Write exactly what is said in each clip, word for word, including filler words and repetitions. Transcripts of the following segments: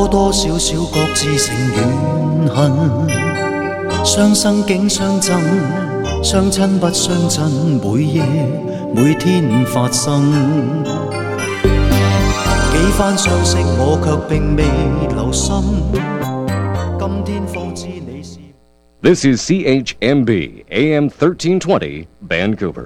多多少少各自成怨恨，相生竟相憎，相親不相真，每夜每天發生。幾番相識我卻並未留心，今天方知你是。 This is C H M B A M thirteen twenty Vancouver。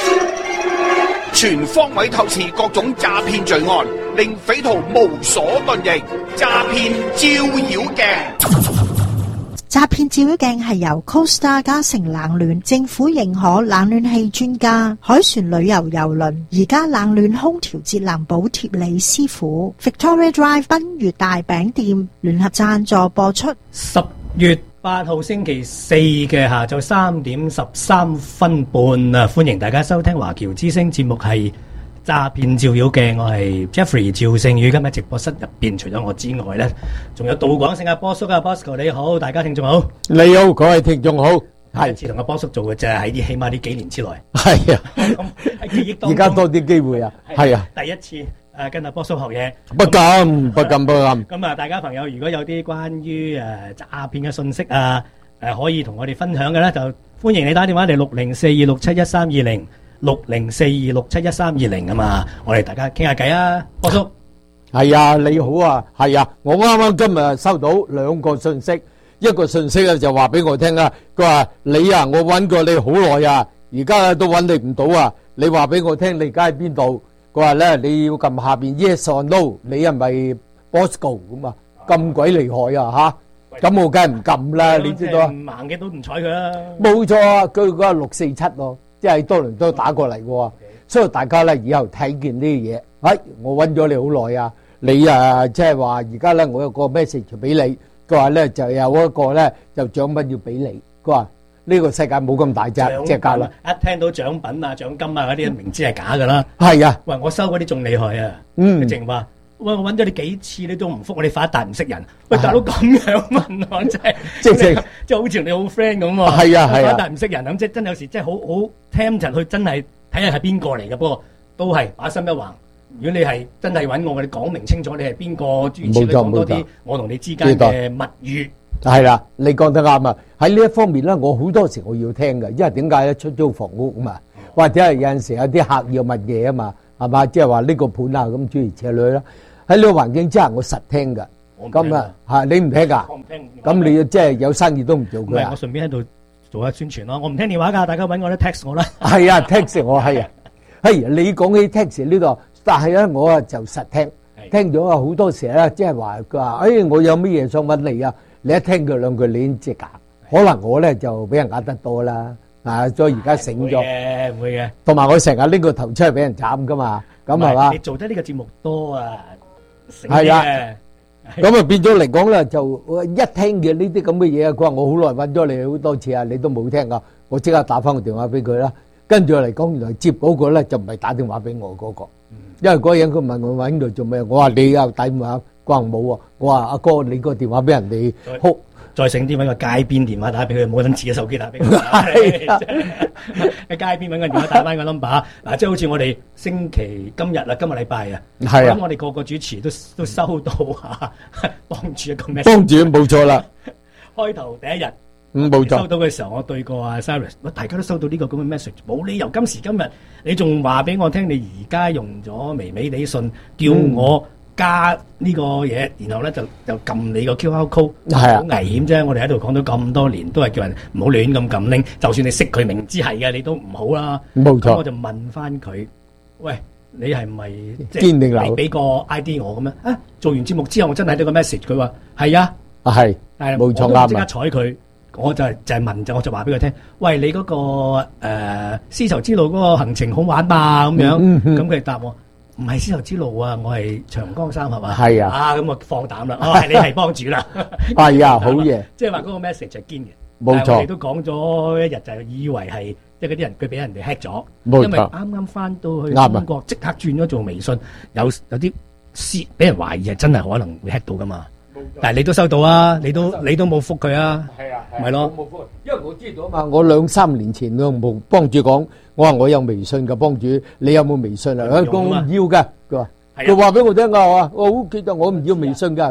全方位透視各種詐騙罪案，令匪徒無所遁形。詐騙照妖鏡。 詐騙照妖鏡係由 Costa 嘉誠冷暖政府認可冷暖氣專家海船旅遊郵輪而家冷暖空調節能補貼李師傅 Victoria Drive 賓悅大餅店聯合贊助播出。 十月八號星期四嘅下晝三點十三分半啊！歡迎大家收聽華僑之聲節目，係詐騙照妖鏡，我係 Jeffrey 趙勝宇。今日直播室入邊除咗我之外咧，仲有杜廣勝阿波叔啊 Bosco 你好，大家聽眾好。 你好，各位聽眾好。 第一次同阿波叔做嘅就係喺啲起碼呢幾年之內。 係啊， 喺記憶當中而家多啲機會啊。係啊， 第一次誒跟阿波叔學嘢。 不敢，不敢，不敢。 咁啊，大家朋友如果有啲關於誒詐騙嘅信息啊，誒可以同我哋分享嘅咧，就歡迎你打電話嚟六零四二六七一三二零。六零四二六七一三二零啊嘛，我哋大家傾下偈啊，波叔。 係啊，你好啊，係啊，我啱啱今日收到兩個信息，一個信息咧就話俾我聽啊，佢話你啊，我揾過你好耐啊，而家都揾你唔到啊，你話俾我聽你而家喺邊度？佢話咧你要撳下邊 yes or no， 你係咪 Bosco 咁啊？咁鬼厲害啊吓，咁我梗係唔撳啦，你知道啊？ 盲嘅都唔睬佢啦。 冇錯啊，佢嗰個六四七咯。即係多倫多打過嚟嘅，所以大家咧以後睇見呢啲嘢，哎，我揾咗你好耐啊，你啊即係話而家咧我有個 message 俾你，佢話咧就有一個咧就獎品要俾你，佢話呢個世界冇咁大隻隻價啦， 一聽到獎品啊獎金啊嗰啲，明知係假噶啦。 係啊， 喂，我收嗰啲仲厲害啊， 嗯， 佢淨話喂我揾咗你幾次你都唔覆我，你發達唔識人，喂大佬咁樣問我真係，即係即係好似你好 friend 咁喎， 係啊係啊， 發達唔識人咁，即係真有時真係好好 tempted 去真係睇下係邊個嚟嘅，不過都係把心一橫。如果你係真係揾我，你講明清楚你係邊個，諸如此類講多啲，我同你之間嘅密語。係啦，你講得啱啊！喺呢一方面咧，我好多時我要聽嘅，因為點解咧？出租房屋啊嘛，或者係有陣時有啲客要問嘢啊嘛，係嘛？即係話呢個盤啊咁諸如此類啦。喺呢個環境之下，我實聽㗎。咁啊嚇，你唔聽㗎？ 我唔聽。 咁你即係有生意都唔做㗎。 唔係，我順便喺度做下宣傳咯。我唔聽電話㗎，大家揾我咧 text 我啦。 係啊，text 我係啊。係你講起 text 呢個，但係咧我啊就實聽，聽咗啊好多時咧，即係話佢話，誒我有乜嘢想揾你啊？你一聽佢兩句，你已經知㗎。可能我咧就俾人呃得多啦，啊，所以而家醒咗。 唔會嘅，唔會嘅。同埋我成日拎個頭出嚟俾人斬㗎嘛，咁係嘛？ 你做得呢個節目多啊， 係啊。咁啊變咗嚟講咧，就一聽嘅呢啲咁嘅嘢啊，佢話我好耐揾咗你好多次啊，你都冇聽㗎，我即刻打翻個電話俾佢啦。跟住嚟講，原來接嗰個咧就唔係打電話俾我嗰個，因為嗰個人佢問我揾佢做咩，我話你又打電話，佢話冇喎，我話阿哥你個電話俾人哋哭， 再醒啲揾個街邊電話打俾佢，冇等自己手機打俾佢。喺街邊揾個電話打翻個 number，嗱，即係好似我哋星期今日啊，今個禮拜啊，咁我哋個個主持都都收到啊，幫住一個 message， 幫住冇錯啦。 開頭第一日。 嗯，冇錯。 收到嘅時候，我對過阿 Cyrus，大家都收到呢個咁嘅 message，冇理由今時今日你仲話俾我聽，你而家用咗微微地信，叫我加呢個嘢，然後咧就就撳你個 Q R code，好危險啫！我哋喺度講咗咁多年，都係叫人唔好亂咁撳 link，就算你識佢明知係嘅，你都唔好啦。 冇錯。 咁我就問翻佢，喂，你係咪即堅定流？ 你俾個 I D 我咁樣啊？做完節目之後，我真係睇到個 message，佢話係啊， 啊係， 係冇錯啱啊！ 即刻睬佢。我就係就係問就我就話俾佢聽，喂，你嗰個誒絲綢之路嗰個行程好玩吧？咁樣，咁佢答我唔係絲綢之路啊，我係長江三峽啊。 係啊， 啊咁我放膽啦，哦係你係幫主啦。 係啊，好嘢。 即係話嗰個 message 係堅嘅， 冇錯。 我哋都講咗一日，就以為係即係嗰啲人佢俾人哋 hack 咗， 冇錯。 因為啱啱翻到去中國，即刻轉咗做微信，有有啲私俾人懷疑係真係可能會 hack 到噶嘛。但係你都收到啊，你都你都冇覆佢啊，係啊，咪咯， 因為我知道啊嘛，我兩三年前都冇幫主講，我話我有微信嘅幫主，你有冇微信啊？佢講要嘅，佢話佢話俾我聽噶，我話我好記得我唔要微信噶。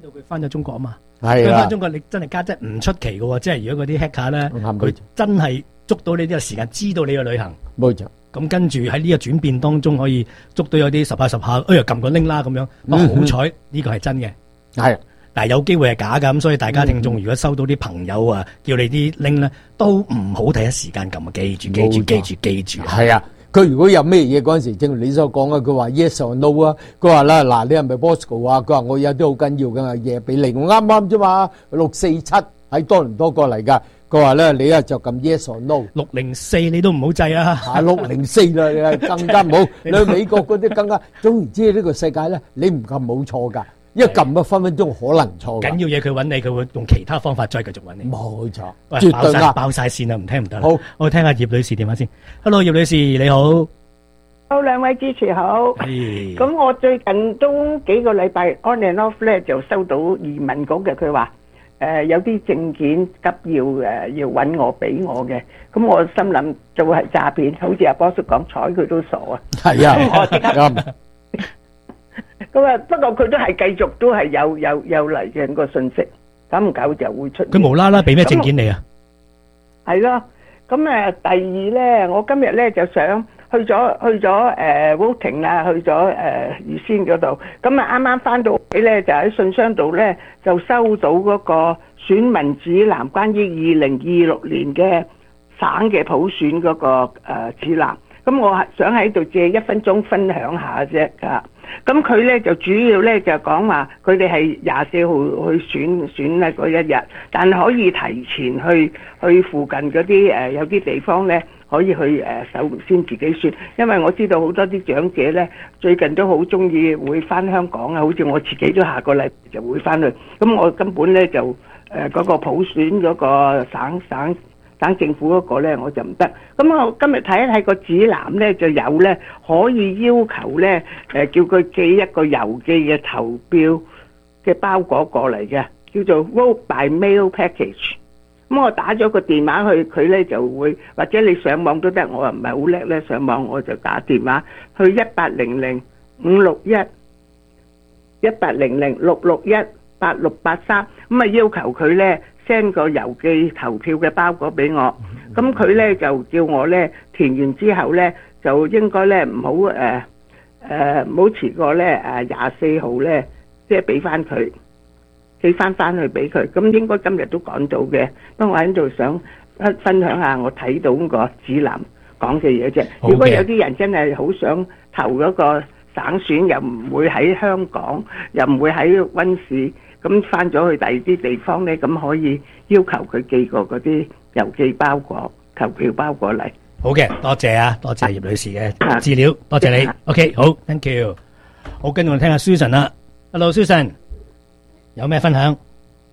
道佢翻咗中國啊嘛。 係啊佢翻中國，你真係家姐唔出奇嘅喎。即係如果嗰啲 hacker 咧， 啱佢真係捉到你呢個時間，知道你嘅旅行。 冇錯。 咁跟住喺呢個轉變當中，可以捉到有啲十下十下，哎呀撳個 link 啦咁樣。不過好彩呢個係真嘅。 係。 但係有機會係假㗎，咁所以大家聽眾如果收到啲朋友啊，叫你啲 link 咧，都唔好第一時間撳啊！記住，記住，記住，記住。 係啊，佢如果有咩嘢嗰陣時，正如你所講啊，佢話 yes or no 啊，佢話啦嗱，你係咪 Bosco 啊？佢話我有啲好緊要嘅嘢俾你，我啱啱啫嘛，六四七喺多倫多過嚟㗎。佢話咧，你啊就撳 yes or no， 六零四你都唔好制啊！ 啊六零四啦，你係更加唔好。你去美國嗰啲更加，總言之呢個世界咧，你唔撳冇錯㗎。一撳啊，分分鐘可能錯。 緊要嘢佢揾你，佢會用其他方法再繼續揾你。 冇錯， 喂， 絕對啱。 爆晒爆晒線啦，唔聽唔得啦。 好， 我聽下葉女士電話先。Hello， 葉女士你好。 好，兩位主持好。 係。 咁我最近都幾個禮拜 on and off 咧，就收到移民局嘅，佢話誒有啲證件急要誒要揾我俾我嘅。咁我心諗做係詐騙，好似阿波叔講，睬佢都傻啊。 係啊，啱。 咁啊，不過佢都係繼續都係有有有嚟嘅個信息，久唔久就會出現。 佢無啦啦俾咩證件你啊？ 係咯，咁誒第二咧，我今日咧就想去咗去咗誒 voting 啦，去咗誒預先嗰度，咁啊啱啱翻到屋企咧，就喺信箱度咧就收到嗰個選民指南，關於二零二六年嘅省嘅普選嗰個誒指南。咁我係想喺度借一分鐘分享下啫㗎。咁佢咧就主要咧就講話，佢哋係廿四號去選選咧嗰一日，但可以提前去去附近嗰啲誒有啲地方咧可以去誒首先自己選，因為我知道好多啲長者咧最近都好中意會翻香港啊，好似我自己都下個禮拜就會翻去，咁我根本咧就誒嗰、呃嗰個普選嗰個省省。省政府嗰個咧我就唔得，咁我今日睇一睇個指南咧就有咧可以要求咧誒叫佢寄一個郵寄嘅投票嘅包裹過嚟嘅，叫做 Vote by Mail Package。咁我打咗個電話去，佢咧就會，或者你上網都得，我又唔係好叻咧，上網我就打電話去一八零零五六一一八零零六六一八六八三，咁啊要求佢咧send個郵寄投票嘅包裹俾我，咁佢咧就叫我咧填完之後咧就應該咧唔好誒誒唔好遲過咧誒廿四號咧，即係俾翻佢寄翻翻去俾佢，咁應該今日都趕到嘅。不過我喺度想分分享下我睇到個指南講嘅嘢啫。如果有啲人真係好想投嗰個省選，又唔會喺香港，又唔會喺溫市。咁翻咗去第二啲地方咧，咁可以要求佢寄過嗰啲郵寄包裹、投票包裹嚟。 好嘅，多謝啊，多謝葉女士嘅資料，多謝你。OK， 好 ，thank you。好，跟住我聽下 Susan 啦。Hello Susan，有咩分享？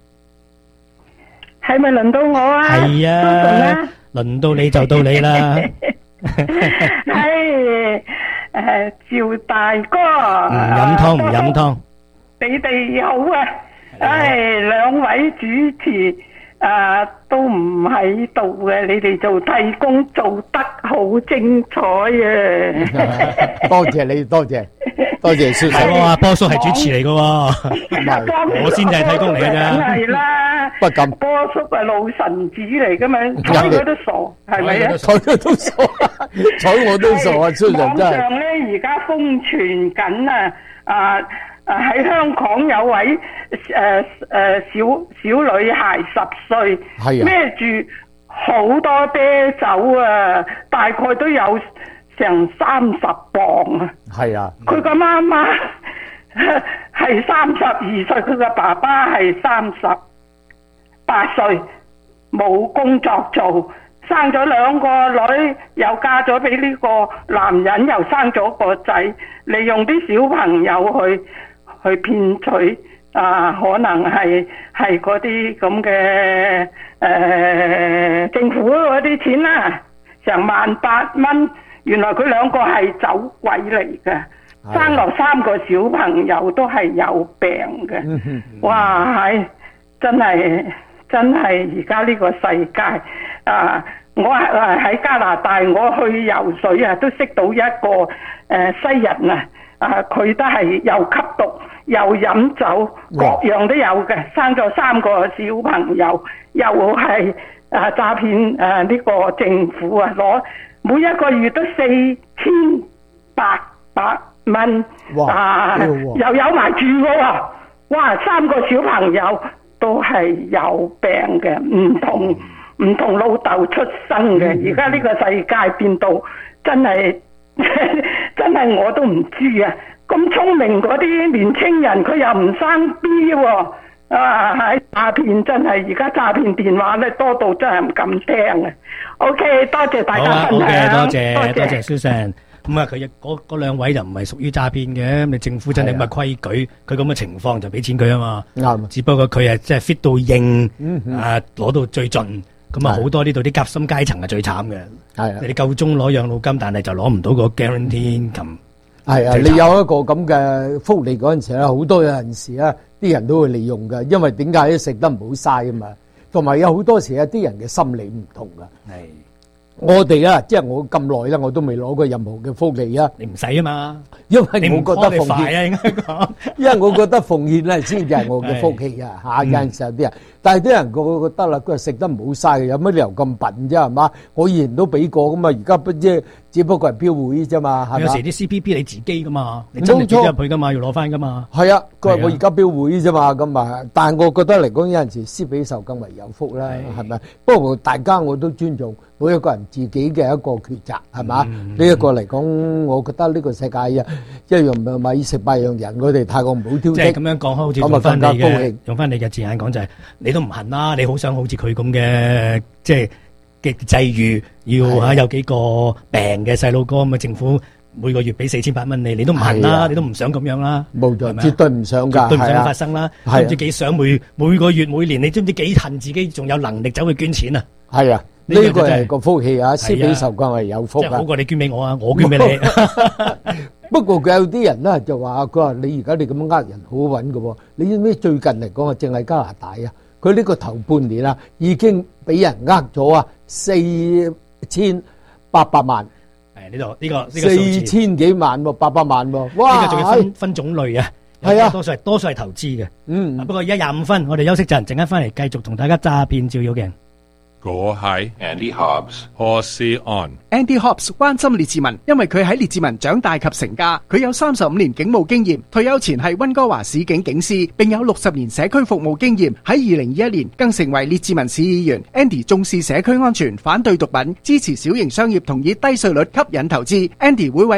係咪輪到我啊？ 係啊，輪到你就到你啦。 係誒，趙大哥。 唔飲湯，唔飲湯。 你哋好啊！唉，兩位主持啊都唔喺度嘅，你哋做替工做得好精彩啊！ 多謝你，多謝多謝蕭生。 我話波叔係主持嚟嘅喎， 唔係我先至係替工嚟嘅咋。 梗係啦， 不敢。 波叔係老臣子嚟噶嘛，睬佢都傻，係咪啊？ 睬佢都傻，睬我都傻啊！蕭生真係。網上咧而家瘋傳緊啊啊！喺香港有位誒誒小小女孩十歲，孭住好多啤酒啊，大概都有成三十磅啊。 係啊， 佢個媽媽係三十二歲，佢個爸爸係三十八歲，冇工作做，生咗兩個女，又嫁咗俾呢個男人，又生咗個仔，利用啲小朋友去。去騙取啊，可能係係嗰啲咁嘅誒政府嗰啲錢啦，成萬八蚊。原來佢兩個係走鬼嚟嘅，生落三個小朋友都係有病嘅。哇，係真係真係而家呢個世界啊！我係喺加拿大，我去游水啊，都識到一個誒、呃、西人啊。 啊佢都係又吸毒又飲酒，各樣都有嘅，生咗三個小朋友，又係啊詐騙誒呢個政府啊，攞每一個月都四千八百蚊，啊又有埋住嘅喎，哇三個小朋友都係有病嘅，唔同唔同老豆出生嘅，而家呢個世界變到真係真係我都唔知啊！咁聰明嗰啲年青人，佢又唔生 B 喎，啊喺詐騙真係而家詐騙電話咧多到真係唔敢聽啊 ！OK， 多謝大家分享， 好啊，多謝多謝多謝 Susan。咁啊，佢嗰嗰兩位就唔係屬於詐騙嘅，咁你政府真係咁嘅規矩，佢咁嘅情況就俾錢佢啊嘛。 啱， 只不過佢係即係 fit 到應， 嗯嗯啊攞到最盡，咁啊好多呢度啲夾心階層係最慘嘅。 係啊你夠鐘攞養老金，但係就攞唔到個 guarantee income。 係啊， 最慘你有一個咁嘅福利嗰陣時咧，好多有陣時咧，啲人都會利用㗎，因為點解咧食得唔好嘥啊嘛，同埋有好多時啊，啲人嘅心理唔同㗎。 係。 我哋啊，即係我咁耐啦，我都未攞過任何嘅福利啊！ 你唔使啊嘛， 因為我你唔覺得奉 qualify 啊， 獻， 應該講。 因為我覺得奉獻咧先至係我嘅福氣啊！嚇，有陣時候啲人，但係啲人個個覺得啦，佢話食得唔好嘥，有乜理由咁笨啫？係嘛？我以前都俾過咁嘛，而家不即只不過係標會啫嘛，係嘛？ 有時啲 C P P 你自己噶嘛，你真係俾入去噶嘛，要攞翻噶嘛。 係啊，佢話我而家標會啫嘛，咁啊，但係我覺得嚟講有陣時施比受更為有福啦，係咪？不過大家我都尊重每一個人自己嘅一個抉擇，係嘛？呢一個嚟講，我覺得呢個世界啊，一樣米食百樣人，我哋太過唔好挑剔。 即係咁樣講開，好似用翻你嘅用翻你嘅字眼講就係，你都唔恨啦，你好想好似佢咁嘅即係嘅際遇，要嚇有幾個病嘅細路哥咁啊，政府每個月俾四千八蚊你，你都唔恨啦，你都唔想咁樣啦， 冇錯，絕對唔想㗎， 絕對唔想發生啦，知唔知幾想每每個月每年，你知唔知幾恨自己仲有能力走去捐錢啊？ 係啊。呢個係個福氣啊，施比受更為有福啊！ 即係好過你捐俾我啊，我捐俾你。 不過佢有啲人咧就話：佢話你而家你咁樣呃人好好揾嘅喎，你知唔知最近嚟講啊，淨係加拿大啊，佢呢個頭半年啊已經俾人呃咗啊四千八百萬。 係呢度呢個呢個四千幾萬喎，八百萬喎，哇！ 呢個仲要分分種類啊， 係啊， 多數係多數係投資嘅。 嗯， 不過而家廿五分，我哋休息陣，陣間翻嚟繼續同大家詐騙照妖鏡。 我係 Andy Hobbs， 我是 on Andy Hobbs 關心列治文，因為佢喺列治文長大及成家，佢有三十五年警務經驗，退休前係溫哥華市警警司，並有六十年社區服務經驗。喺二零二一年更成為列治文市議員。Andy 重視社區安全，反對毒品，支持小型商業，同以低稅率吸引投資。Andy 會為